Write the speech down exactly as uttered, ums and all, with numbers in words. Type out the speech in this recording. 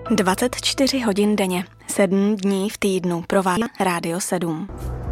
dvacet čtyři hodin denně, sedm dní v týdnu provádí Rádio sedm.